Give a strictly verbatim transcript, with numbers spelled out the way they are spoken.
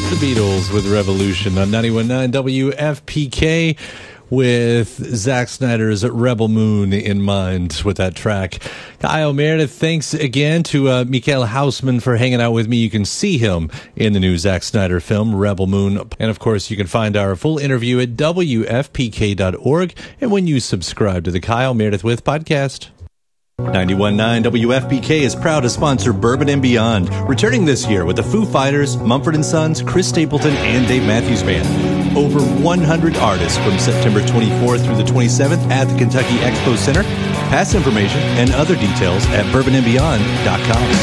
The Beatles with Revolution on ninety-one point nine W F P K with Zack Snyder's Rebel Moon in mind with that track. Kyle Meredith, thanks again to uh, Mikael Hausman for hanging out with me. You can see him in the new Zack Snyder film, Rebel Moon. And, of course, you can find our full interview at W F P K dot org and when you subscribe to the Kyle Meredith With podcast. ninety-one point nine W F P K is proud to sponsor Bourbon and Beyond, returning this year with the Foo Fighters, Mumford and Sons, Chris Stapleton, and Dave Matthews Band. Over one hundred artists from September twenty-fourth through the twenty-seventh at the Kentucky Expo Center. Pass information and other details at bourbon and beyond dot com.